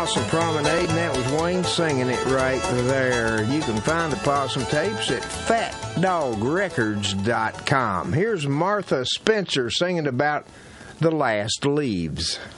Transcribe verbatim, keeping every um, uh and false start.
Possum Promenade, and that was Wayne singing it right there. You can find the Possum tapes at fat dog records dot com. Here's Martha Spencer singing about The Last Leaves.